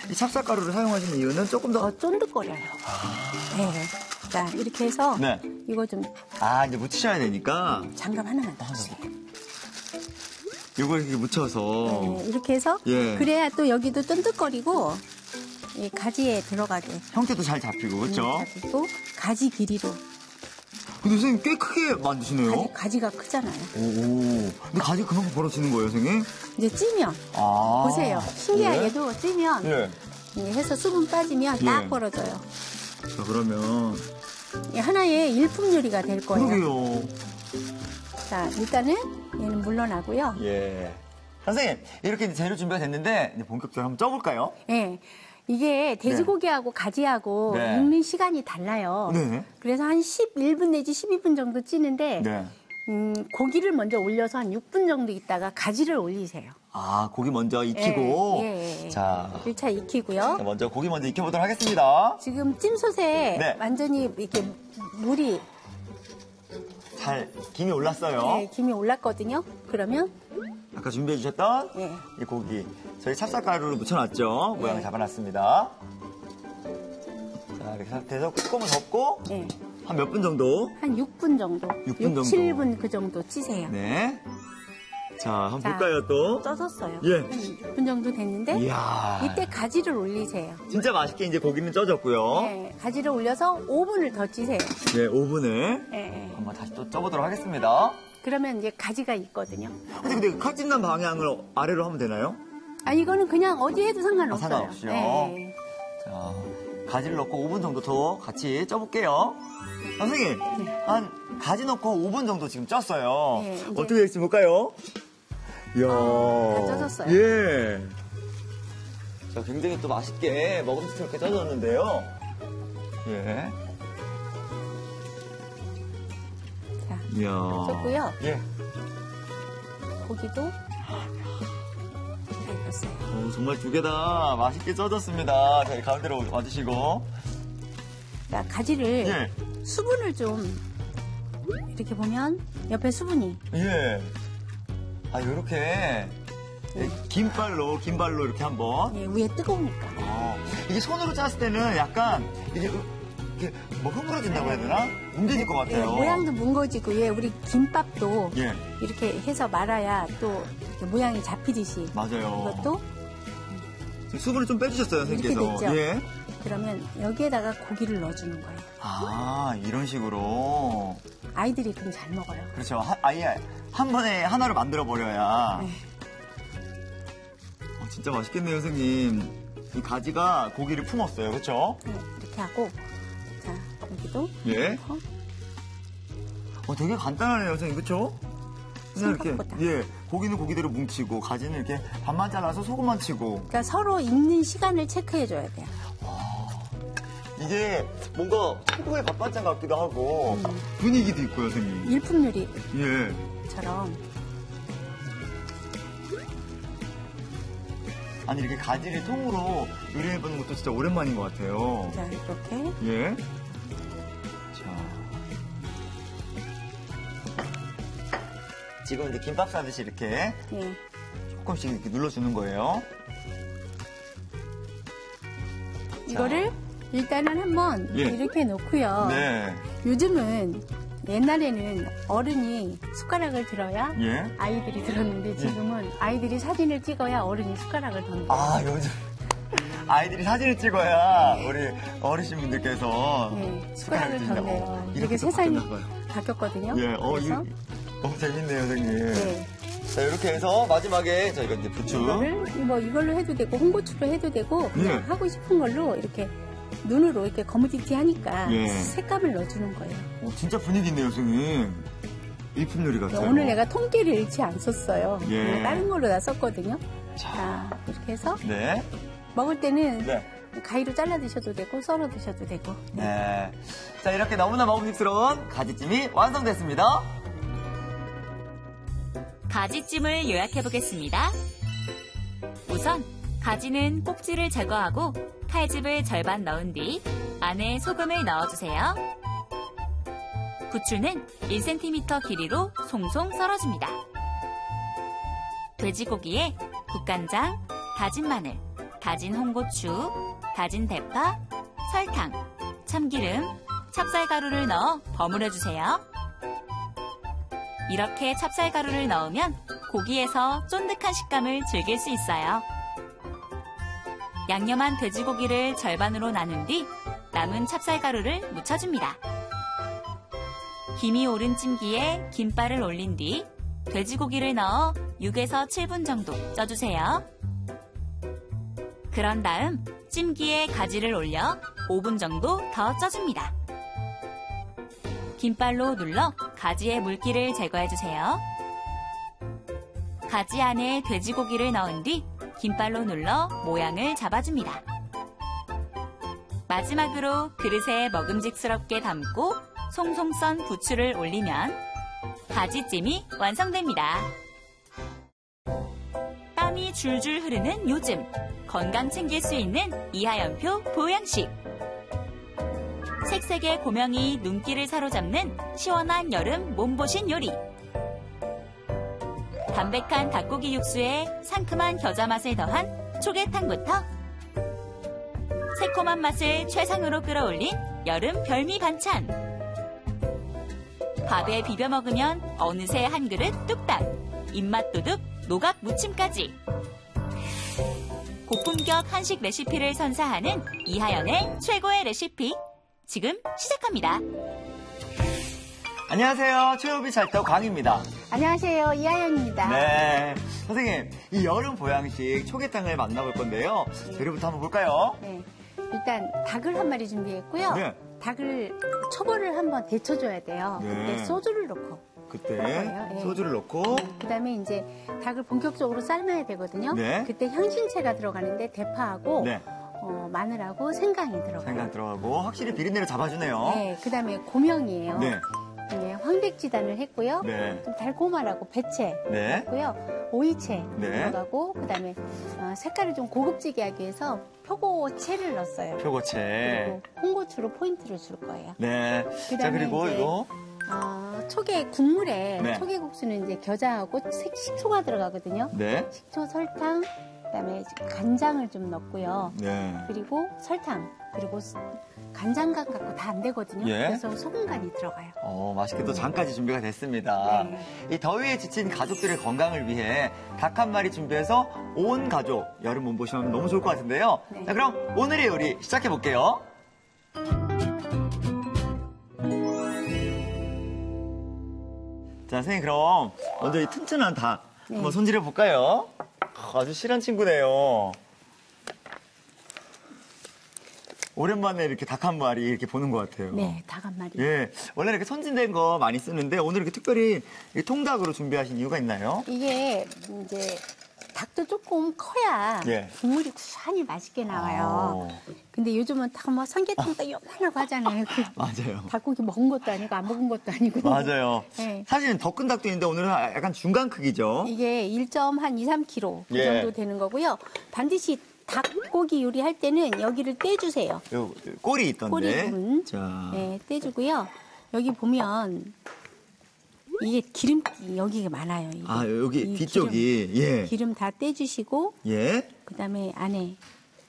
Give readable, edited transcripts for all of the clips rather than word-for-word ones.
이 찹쌀가루를 사용하시는 이유는 조금 더 쫀득거려요. 네. 자, 이렇게 해서 네. 이거 좀 이제 묻히셔야 되니까 장갑 하나만 더 주세요. 이걸 이렇게 묻혀서 네, 이렇게 해서 예. 그래야 또 여기도 쫀득거리고 이 가지에 들어가게. 형태도 잘 잡히고 그렇죠? 그리고 가지 길이로. 근데 선생님 꽤 크게 만드시네요. 가지가 크잖아요. 오. 근데 가지가 그만큼 벌어지는 거예요, 선생님? 이제 찌면 보세요. 신기하게도 찌면 예. 해서 수분 빠지면 딱 벌어져요. 자, 그러면 하나의 일품 요리가 될 거예요. 그러게요. 자, 일단은 얘는 물러나고요. 예. 선생님, 이렇게 이제 재료 준비가 됐는데 이제 본격적으로 한번 쪄볼까요? 네. 이게 돼지고기하고 가지하고 네. 익는 시간이 달라요. 네. 그래서 한 11분 내지 12분 정도 찌는데 네. 고기를 먼저 올려서 한 6분 정도 있다가 가지를 올리세요. 고기 먼저 익히고. 예. 자, 1차 익히고요. 먼저 고기 먼저 익혀보도록 하겠습니다. 지금 찜솥에 네. 완전히 이렇게 물이 잘 김이 올랐어요. 네, 김이 올랐거든요. 그러면 아까 준비해 주셨던 이 고기 저희 찹쌀가루를 묻혀놨죠. 모양을 잡아놨습니다. 자, 이렇게 상태에서 뚜껑을 덮고 한 몇 분 정도? 한 6분 정도. 6분 6, 정도. 7분 그 정도 찌세요. 네. 자, 한번 볼까요, 또? 쪄졌어요. 예. 한 6분 정도 됐는데 이야. 이때 가지를 올리세요. 진짜 맛있게 이제 고기는 쪄졌고요. 네, 가지를 올려서 5분을 더 찌세요. 네, 5분을 네. 한번 다시 또 쪄보도록 하겠습니다. 그러면 이제 가지가 있거든요. 근데 칼 찢는 방향을 아래로 하면 되나요? 이거는 그냥 어디 해도 상관없어요. 상관없이요. 네. 자, 가지를 넣고 5분 정도 더 같이 쪄볼게요. 선생님, 한 가지 넣고 5분 정도 지금 쪘어요. 네, 이제 어떻게 될지 볼까요? 이야. 다 쪄졌어요. 예. 자, 굉장히 또 맛있게 먹음직스럽게 쪄졌는데요. 예. 자, 이야. 쪘고요. 예. 고기도 잘 익었어요. 정말 두 개 다 맛있게 쪄졌습니다. 저희 가운데로 와주시고. 자, 가지를 예. 수분을 좀 이렇게 보면 옆에 수분이 예. 요렇게 긴발로 이렇게 한번. 위에 뜨거우니까. 이게 손으로 짰을 때는 약간 이게 뭐 흐물어진다고 해야 되나? 뭉개질 것 같아요. 모양도 뭉거지고 우리 김밥도 예. 이렇게 해서 말아야 또 이렇게 모양이 잡히듯이. 맞아요. 이것도 수분을 좀 빼주셨어요, 이렇게 선생님께서. 됐죠. 예. 그러면 여기에다가 고기를 넣어주는 거예요. 이런 식으로. 아이들이 좀 잘 먹어요. 그렇죠. 아예 한 번에 하나를 만들어 버려야. 네. 진짜 맛있겠네요, 선생님. 이 가지가 고기를 품었어요, 그렇죠? 네, 이렇게 하고 자 고기도 예. 되게 간단하네요, 선생님, 그렇죠? 그냥 이렇게 생각보다. 고기는 고기대로 뭉치고 가지는 이렇게 반만 잘라서 소금만 치고. 그러니까 서로 익는 시간을 체크해줘야 돼요. 이게 뭔가 한국의 밥반찬 같기도 하고 분위기도 있고요, 선생님. 일품 예. 요리처럼. 아니 이렇게 가지를 통으로 요리해보는 것도 진짜 오랜만인 것 같아요. 자 이렇게. 예. 자. 지금 이제 김밥 싸듯이 이렇게 조금씩 이렇게 눌러주는 거예요. 이거를 일단은 한번 이렇게 놓고요. 네. 요즘은 옛날에는 어른이 숟가락을 들어야 예. 아이들이 들었는데 지금은 아이들이 사진을 찍어야 어른이 숟가락을 던져요. 요즘 아이들이 사진을 찍어야 우리 어르신분들께서 숟가락을 던져요. 이게 또 세상이 바뀌었나 바뀌었거든요. 예, 그래서 너무 재밌네요, 선생님. 네. 자, 이렇게 해서 마지막에 저희가 이제 부추. 이걸로 해도 되고 홍고추로 해도 되고 그냥 예. 하고 싶은 걸로 이렇게 눈으로 이렇게 거무튀튀 하니까 예. 색감을 넣어주는 거예요. 진짜 분위기 있네요, 선생님. 일품 요리 같아요. 오늘 내가 통깨를 일치 안 썼어요. 예. 다른 걸로 다 썼거든요. 자, 자, 이렇게 해서 네. 먹을 때는 네. 가위로 잘라 드셔도 되고 썰어 드셔도 되고. 네. 자, 이렇게 너무나 먹음직스러운 가지찜이 완성됐습니다. 가지찜을 요약해보겠습니다. 우선 가지는 꼭지를 제거하고 칼집을 절반 넣은 뒤 안에 소금을 넣어주세요. 부추는 1cm 길이로 송송 썰어줍니다. 돼지고기에 국간장, 다진 마늘, 다진 홍고추, 다진 대파, 설탕, 참기름, 찹쌀가루를 넣어 버무려주세요. 이렇게 찹쌀가루를 넣으면 고기에서 쫀득한 식감을 즐길 수 있어요. 양념한 돼지고기를 절반으로 나눈 뒤 남은 찹쌀가루를 묻혀줍니다. 김이 오른 찜기에 김발을 올린 뒤 돼지고기를 넣어 6에서 7분 정도 쪄주세요. 그런 다음 찜기에 가지를 올려 5분 정도 더 쪄줍니다. 김발로 눌러 가지의 물기를 제거해주세요. 가지 안에 돼지고기를 넣은 뒤 김발로 눌러 모양을 잡아줍니다. 마지막으로 그릇에 먹음직스럽게 담고 송송 썬 부추를 올리면 가지찜이 완성됩니다. 땀이 줄줄 흐르는 요즘 건강 챙길 수 있는 이하연표 보양식. 색색의 고명이 눈길을 사로잡는 시원한 여름 몸보신 요리. 담백한 닭고기 육수에 상큼한 겨자 맛을 더한 초계탕부터 새콤한 맛을 최상으로 끌어올린 여름 별미 반찬. 밥에 비벼 먹으면 어느새 한 그릇 뚝딱. 입맛 도둑 노각 무침까지. 고품격 한식 레시피를 선사하는 이하연의 최고의 레시피. 지금 시작합니다. 안녕하세요. 최우비 찰떡 광입니다. 안녕하세요. 이하연입니다. 네. 선생님, 이 여름 보양식 초계탕을 만나볼 건데요. 재료부터 한번 볼까요? 네. 일단 닭을 한 마리 준비했고요. 네. 닭을 초벌을 한번 데쳐줘야 돼요. 네. 그때 소주를 넣고. 그때 거예요. 네. 소주를 넣고 그다음에 이제 닭을 본격적으로 삶아야 되거든요. 네. 그때 향신채가 들어가는데 대파하고 네. 마늘하고 생강이 들어가요. 생강 들어가고 확실히 비린내를 잡아주네요. 네. 그다음에 고명이에요. 네. 네, 황백지단을 했고요. 네. 좀 달콤하라고 배채 네. 했고요. 오이채 네. 들어가고 그다음에 색깔을 좀 고급지게 하기 위해서 표고채를 넣었어요. 표고채. 그리고 홍고추로 포인트를 줄 거예요. 네. 자, 그다음에 그리고 이제 이거. 초계 국물에 네. 초계국수는 이제 겨자하고 식초가 들어가거든요. 네. 식초, 설탕, 그다음에 간장을 좀 넣고요. 네. 그리고 설탕, 그리고 간장간 갖고 다 안 되거든요. 예. 그래서 소금간이 들어가요. 맛있게 또 장까지 준비가 됐습니다. 네. 이 더위에 지친 가족들의 건강을 위해 닭 한 마리 준비해서 온 가족 여름 몸보시면 너무 좋을 것 같은데요. 네. 자, 그럼 오늘의 요리 시작해 볼게요. 자, 선생님 그럼 먼저 이 튼튼한 닭 네. 한번 손질해 볼까요? 아주 실한 친구네요. 오랜만에 이렇게 닭 한 마리 이렇게 보는 것 같아요. 네, 닭 한 마리. 예, 원래 이렇게 선진된 거 많이 쓰는데 오늘 이렇게 특별히 이 통닭으로 준비하신 이유가 있나요? 이게 이제 닭도 조금 커야 예. 국물이 구수하니 맛있게 나와요. 근데 요즘은 닭 뭐 삼계탕도 요만하고 하잖아요. 맞아요. 닭고기 먹은 것도 아니고 안 먹은 것도 아니고. 맞아요. 네. 사실은 더 큰 닭도 있는데 오늘은 약간 중간 크기죠. 이게 1.23kg 그 예. 정도 되는 거고요. 반드시 닭고기 요리할 때는 여기를 떼주세요. 요 꼬리 있던데. 꼬리 부분. 자, 네, 떼주고요. 여기 보면 이게 기름기 여기가 많아요. 이게. 아 여기 이 뒤쪽이 기름 다 떼주시고 예. 그다음에 안에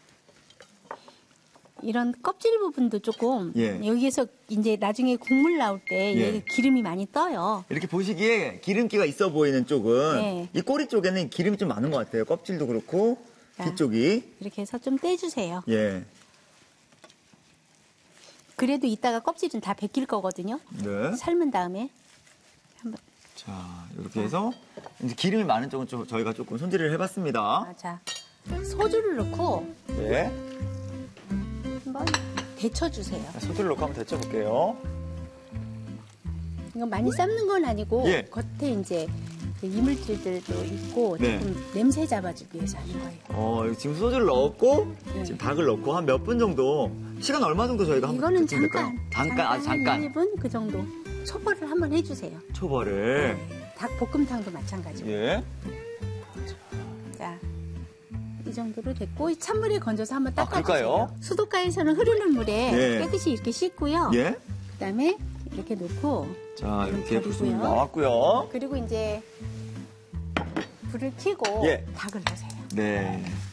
이런 껍질 부분도 조금 예. 여기에서 이제 나중에 국물 나올 때 예. 얘가 기름이 많이 떠요. 이렇게 보시기에 기름기가 있어 보이는 쪽은 네. 이 꼬리 쪽에는 기름이 좀 많은 것 같아요. 껍질도 그렇고 자. 뒤쪽이 이렇게 해서 좀 떼주세요. 예. 그래도 이따가 껍질은 다 벗길 거거든요. 네. 삶은 다음에 한번 자, 이렇게 해서 이제 기름이 많은 쪽은 좀 저희가 조금 손질을 해봤습니다. 자 소주를 넣고 예. 한번 데쳐주세요. 자, 소주를 넣고 한번 데쳐볼게요. 이건 많이 삶는 건 아니고 예. 겉에 이제 그 이물질들도 있고 네. 조금 냄새 잡아주기 위해서 하는 거예요. 지금 소주를 넣었고 네. 지금 닭을 넣고 한 몇 분 정도 시간 얼마 정도 저희가 한번 이거는 데치면 될까요? 잠깐. 한 1분 그 정도 초벌을 한번 해주세요. 초벌을 닭 볶음탕도 마찬가지고. 예. 자, 이 정도로 됐고 이 찬물에 건져서 한번 닦아주세요. 그럴까요? 수도가에서는 흐르는 물에 예. 깨끗이 이렇게 씻고요. 예. 그다음에 이렇게 놓고 자, 이렇게 버리고요. 불순이 나왔고요. 그리고 이제 불을 켜고 예. 닭을 넣으세요. 네.